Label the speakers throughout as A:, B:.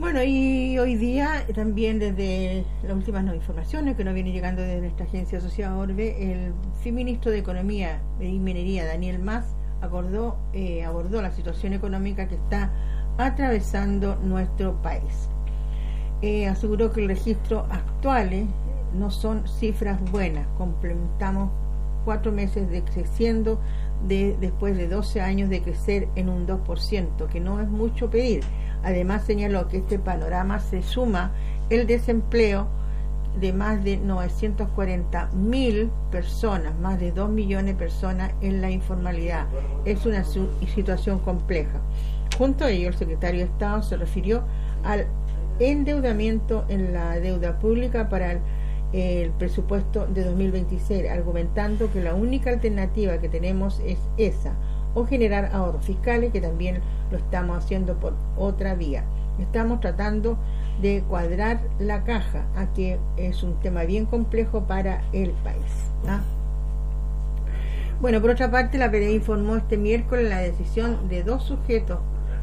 A: Bueno, y hoy día también desde las últimas informaciones que nos vienen llegando desde nuestra agencia asociada Orbe, el ministro de Economía y Minería, Daniel Mas, abordó la situación económica que está atravesando nuestro país. Aseguró que el registro actuales no son cifras buenas. Complementamos 4 meses decreciendo después de 12 años de crecer en un 2%, que no es mucho pedir. Además señaló que este panorama se suma el desempleo de más de 940.000 personas, más de 2 millones de personas en la informalidad. Es una situación compleja. Junto a ello, el secretario de Estado se refirió al endeudamiento en la deuda pública para el presupuesto de 2026, argumentando que la única alternativa que tenemos es esa, o generar ahorros fiscales, que también lo estamos haciendo por otra vía. Estamos tratando de cuadrar la caja, que es un tema bien complejo para el país. Bueno, por otra parte, la PDI informó este miércoles la detención de dos sujetos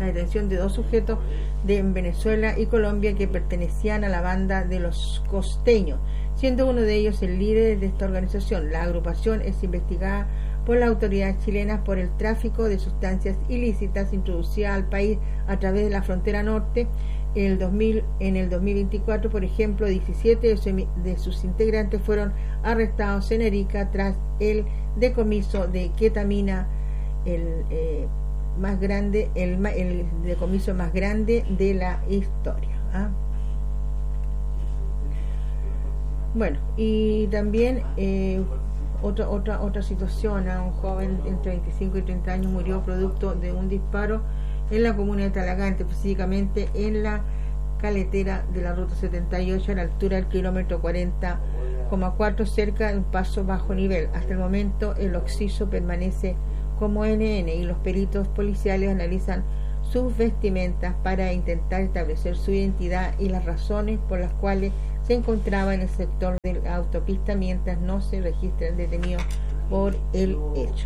A: en Venezuela y Colombia que pertenecían a la banda de los costeños, siendo uno de ellos el líder de esta organización. La agrupación es investigada por las autoridades chilenas por el tráfico de sustancias ilícitas introducidas al país a través de la frontera norte. En el 2024, por ejemplo, 17 de sus integrantes fueron arrestados en Arica tras el decomiso de ketamina, el decomiso más grande de la historia. Bueno, y también otra situación, un joven entre 25 y 30 años murió producto de un disparo en la comuna de Talagante, específicamente en la caletera de la ruta 78 a la altura del kilómetro 40,4, cerca de un paso bajo nivel. Hasta el momento el occiso permanece como NN y los peritos policiales analizan sus vestimentas para intentar establecer su identidad y las razones por las cuales se encontraba en el sector de la autopista mientras no se registran detenidos por el hecho.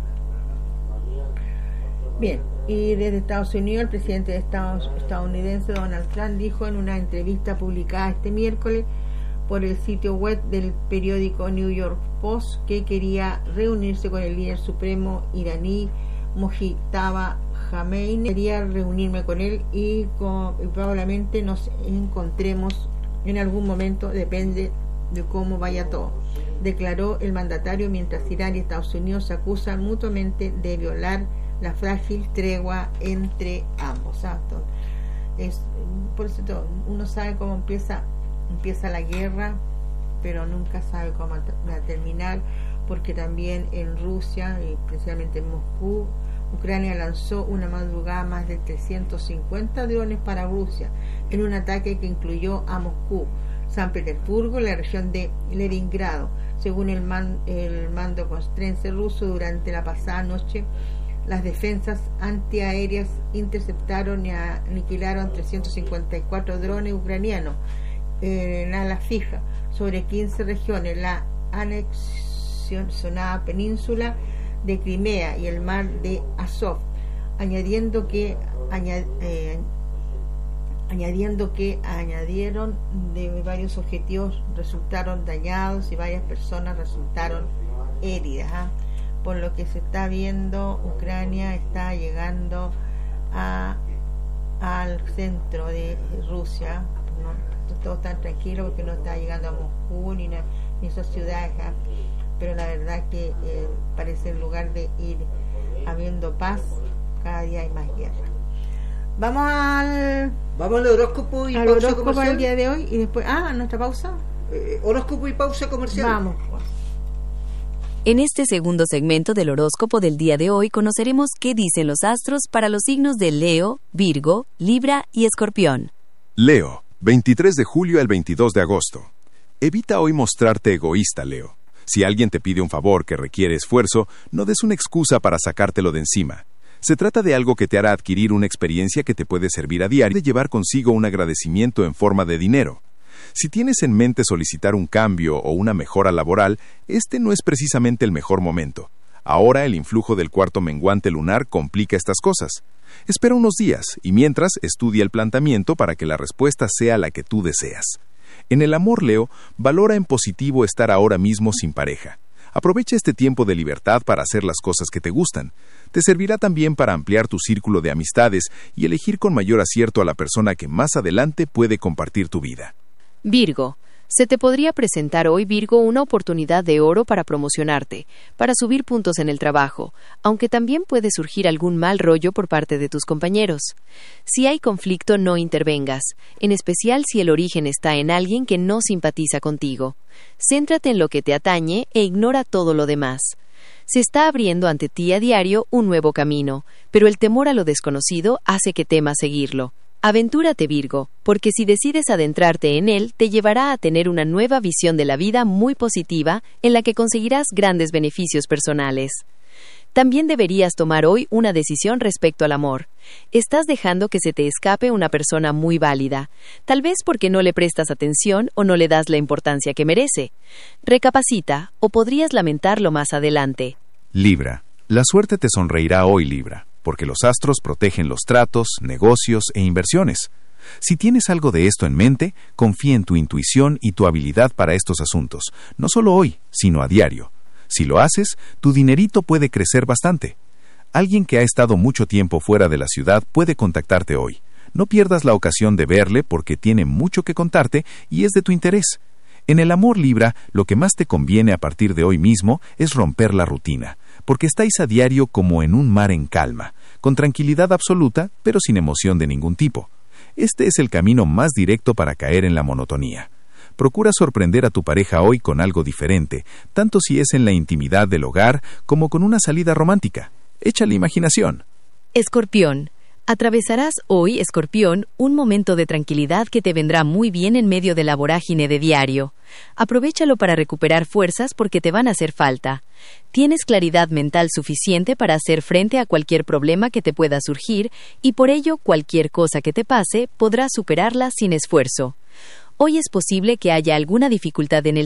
A: Bien, y desde Estados Unidos, el presidente de estadounidense Donald Trump dijo en una entrevista publicada este miércoles por el sitio web del periódico New York Post que quería reunirse con el líder supremo iraní Mojtaba Khamenei. Quería reunirme con él y probablemente nos encontremos en algún momento, depende de cómo vaya todo, declaró el mandatario, mientras Irán y Estados Unidos se acusan mutuamente de violar la frágil tregua entre ambos. Por eso uno sabe cómo empieza la guerra, pero nunca sabe cómo va a terminar, porque también en Rusia, y precisamente en Moscú, Ucrania lanzó una madrugada más de 350 drones para Rusia, en un ataque que incluyó a Moscú, San Petersburgo y la región de Leningrado. Según el mando castrense ruso, durante la pasada noche, las defensas antiaéreas interceptaron y aniquilaron 354 drones ucranianos en ala fija sobre 15 regiones, la anexionada península de Crimea y el mar de Azov, añadiendo que de varios objetivos resultaron dañados y varias personas resultaron heridas. Por lo que se está viendo, Ucrania está llegando al centro de Rusia, todo está tranquilo porque no está llegando a Moscú ni esas ciudades, pero la verdad que parece en lugar de ir habiendo paz, cada día hay más guerra. Vamos al
B: horóscopo y pausa
A: horóscopo
B: comercial
A: del día de hoy y después nuestra pausa.
B: Horóscopo y pausa comercial.
A: Vamos.
C: En este segundo segmento del horóscopo del día de hoy conoceremos qué dicen los astros para los signos de Leo, Virgo, Libra y Escorpión.
D: Leo, 23 de julio al 22 de agosto. Evita hoy mostrarte egoísta, Leo. Si alguien te pide un favor que requiere esfuerzo, no des una excusa para sacártelo de encima. Se trata de algo que te hará adquirir una experiencia que te puede servir a diario y de llevar consigo un agradecimiento en forma de dinero. Si tienes en mente solicitar un cambio o una mejora laboral, este no es precisamente el mejor momento. Ahora el influjo del cuarto menguante lunar complica estas cosas. Espera unos días y mientras estudia el planteamiento para que la respuesta sea la que tú deseas. En el amor, Leo, valora en positivo estar ahora mismo sin pareja. Aprovecha este tiempo de libertad para hacer las cosas que te gustan. Te servirá también para ampliar tu círculo de amistades y elegir con mayor acierto a la persona que más adelante puede compartir tu vida.
C: Virgo. Se te podría presentar hoy, Virgo, una oportunidad de oro para promocionarte, para subir puntos en el trabajo, aunque también puede surgir algún mal rollo por parte de tus compañeros. Si hay conflicto, no intervengas, en especial si el origen está en alguien que no simpatiza contigo. Céntrate en lo que te atañe e ignora todo lo demás. Se está abriendo ante ti a diario un nuevo camino, pero el temor a lo desconocido hace que temas seguirlo. Aventúrate, Virgo, porque si decides adentrarte en él, te llevará a tener una nueva visión de la vida muy positiva, en la que conseguirás grandes beneficios personales. También deberías tomar hoy una decisión respecto al amor. Estás dejando que se te escape una persona muy válida, tal vez porque no le prestas atención o no le das la importancia que merece. Recapacita, o podrías lamentarlo más adelante.
D: Libra. La suerte te sonreirá hoy, Libra, porque los astros protegen los tratos, negocios e inversiones. Si tienes algo de esto en mente, confía en tu intuición y tu habilidad para estos asuntos, no solo hoy, sino a diario. Si lo haces, tu dinerito puede crecer bastante. Alguien que ha estado mucho tiempo fuera de la ciudad puede contactarte hoy. No pierdas la ocasión de verle porque tiene mucho que contarte y es de tu interés. En el amor, Libra, lo que más te conviene a partir de hoy mismo es romper la rutina, porque estáis a diario como en un mar en calma, con tranquilidad absoluta, pero sin emoción de ningún tipo. Este es el camino más directo para caer en la monotonía. Procura sorprender a tu pareja hoy con algo diferente, tanto si es en la intimidad del hogar como con una salida romántica. Échale imaginación.
C: Escorpión. Atravesarás hoy, Escorpión, un momento de tranquilidad que te vendrá muy bien en medio de la vorágine de diario. Aprovéchalo para recuperar fuerzas porque te van a hacer falta. Tienes claridad mental suficiente para hacer frente a cualquier problema que te pueda surgir y por ello cualquier cosa que te pase podrás superarla sin esfuerzo. Hoy es posible que haya alguna dificultad en el